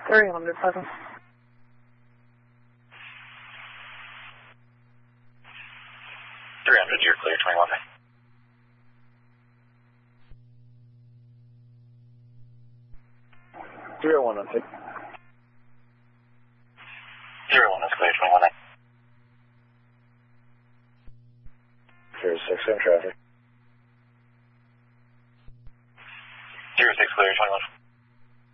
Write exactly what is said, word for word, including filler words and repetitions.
three hundred, pleasant. three hundred, you're clear, twenty-one nine. three oh one on six. zero one is clear, twenty-one nine. zero six in traffic. zero six clear, twenty-one.